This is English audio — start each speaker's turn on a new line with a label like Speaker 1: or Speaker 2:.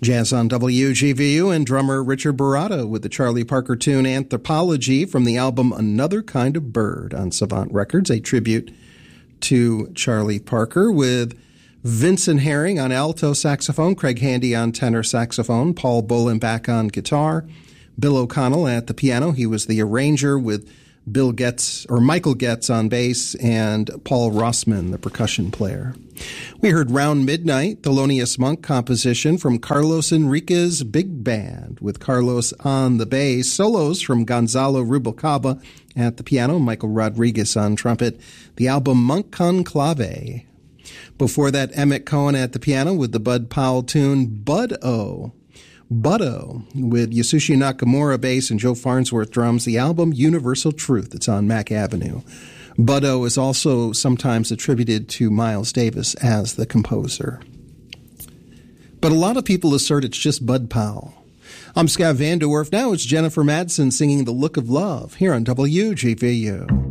Speaker 1: Jazz on WGVU and drummer Richard Baratta with the Charlie Parker tune Anthropology from the album Another Kind of Bird on Savant Records, a tribute to Charlie Parker with Vincent Herring on alto saxophone, Craig Handy on tenor saxophone, Paul Bolin back on guitar, Bill O'Connell at the piano. He was the arranger with Michael Getz on bass and Paul Rossman, the percussion player. We heard Round Midnight, Thelonious Monk composition from Carlos Enriquez Big Band with Carlos on the bass, solos from Gonzalo Rubalcaba at the piano, Michael Rodriguez on trumpet, the album Monk Conclave. Before that, Emmett Cohen at the piano with the Bud Powell tune Bud-O. Bud-O with Yasushi Nakamura bass and Joe Farnsworth drums, the album Universal Truth. It's on Mack Avenue. Bud-O is also sometimes attributed to Miles Davis as the composer. But a lot of people assert it's just Bud Powell. I'm Scott Vanderwerf. Now it's Jennifer Madsen singing The Look of Love here on WGVU.